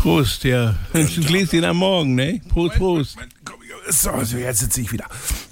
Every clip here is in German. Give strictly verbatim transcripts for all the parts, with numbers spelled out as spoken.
Prost, ja. Ein Gläschen am Morgen, ne? Prost, Prost. So, also jetzt sitze ich wieder.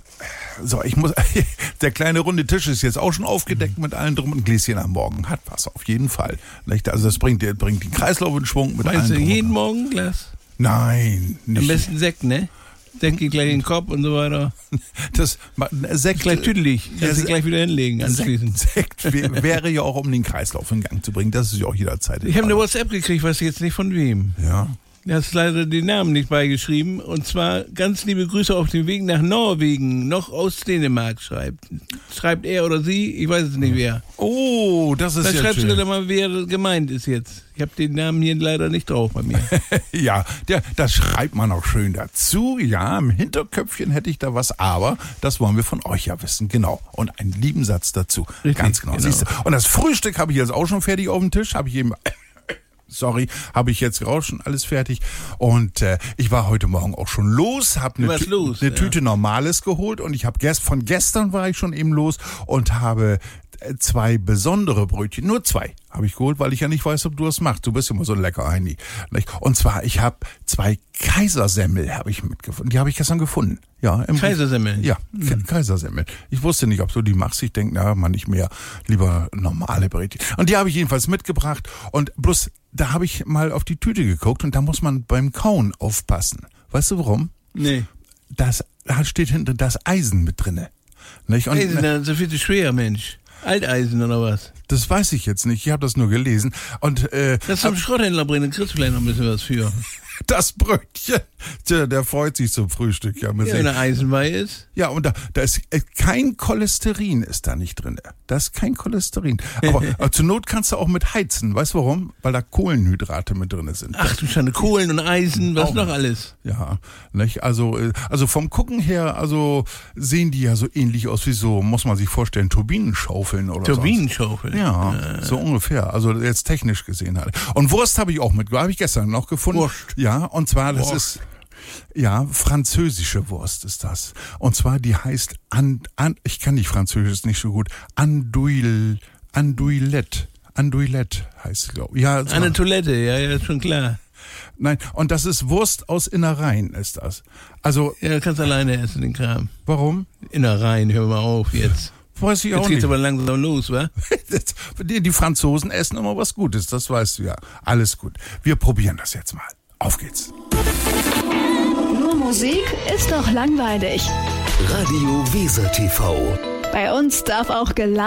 So, ich muss, der kleine runde Tisch ist jetzt auch schon aufgedeckt mit allen drum. Ein Gläschen am Morgen hat was, auf jeden Fall. Also das bringt, bringt den Kreislauf in Schwung mit Meinst allen du drum. jeden Morgen ein Glas? Nein, nicht. Am besten Sekt, ne? Sekt geht gleich in den Kopf und so weiter. Das, Sekt, gleich tüdelig. Kannst du ja, gleich wieder hinlegen anschließend. Sekt, Sekt wäre ja auch, um den Kreislauf in Gang zu bringen. Das ist ja auch jederzeit. Ich habe eine WhatsApp gekriegt, weiß jetzt nicht von wem. Ja. Du hast leider den Namen nicht beigeschrieben. Und zwar ganz liebe Grüße auf dem Weg nach Norwegen, noch aus Dänemark schreibt. Schreibt er oder sie, ich weiß es nicht wer. Oh, das ist Dann ja schreibst schön. du doch mal, wer gemeint ist jetzt. Ich habe den Namen hier leider nicht drauf bei mir. Ja, der, das schreibt man auch schön dazu. Ja, im Hinterköpfchen hätte ich da was, aber das wollen wir von euch ja wissen. Genau. Und einen lieben Satz dazu. Richtig, Ganz genau. genau. Siehst du? Und das Frühstück habe ich jetzt auch schon fertig auf dem Tisch. Habe ich eben... Sorry, habe ich jetzt raus, schon alles fertig. Und äh, ich war heute Morgen auch schon los, habe eine, Tü- los, eine ja. Tüte Normales geholt und ich habe gest- von gestern war ich schon eben los und habe äh, zwei besondere Brötchen, nur zwei habe ich geholt, weil ich ja nicht weiß, ob du das machst. Du bist immer so lecker, Heini. Und zwar, ich habe zwei Kaisersemmel habe ich mitgefunden. Die habe ich gestern gefunden. Ja, im Kaisersemmeln? Ja, mhm. Kaisersemmel. Ich wusste nicht, ob du die machst. Ich denke, na, man nicht mehr. Lieber normale Brötchen. Und die habe ich jedenfalls mitgebracht. Und bloß, da habe ich mal auf die Tüte geguckt und da muss man beim Kauen aufpassen. Weißt du warum? Nee. Das, da steht hinten das Eisen mit drinne. Nicht? Und, Eisen, das ist viel zu schwer, Mensch. Alteisen oder was? Das weiß ich jetzt nicht. Ich habe das nur gelesen. Und äh, Das zum Schrotthändler bringen, dann kriegst du vielleicht noch ein bisschen was für. das Brötchen, tja, der freut sich zum Frühstück. Ja, mit Ja, sich. wenn er eisenweih ist. Ja, und da, da ist äh, kein Cholesterin ist da nicht drin. Da ist kein Cholesterin. Aber äh, zur Not kannst du auch mit heizen. Weißt du warum? Weil da Kohlenhydrate mit drin sind. Ach du Schande, Kohlen und Eisen, was Auch. noch alles? Ja, nicht? Also, äh, also vom Gucken her, also sehen die ja so ähnlich aus wie so, muss man sich vorstellen, Turbinenschaufeln oder so. Turbinenschaufeln. Ja, äh. so ungefähr. Also jetzt technisch gesehen halt. Und Wurst habe ich auch mit, habe ich gestern noch gefunden. Wurst. Ja, und zwar, das Wurst. ist, ja, französische Wurst ist das. Und zwar, die heißt, an, an, ich kann nicht Französisch, ist nicht so gut, Andouille, Andouillette. Andouillette heißt es, glaube ich. Ja, so. Eine Toilette, ja, ja, ist schon klar. Nein, und das ist Wurst aus Innereien, ist das. Also, Ja, du kannst alleine essen, den Kram. warum? Innereien, hör mal auf jetzt. Weiß ich auch Jetzt geht's nicht. aber langsam los, wa? Die, die Franzosen essen immer was Gutes, das weißt du ja. Alles gut. Wir probieren das jetzt mal. Auf geht's. Nur Musik ist doch langweilig. Radio Weser T V. Bei uns darf auch gelacht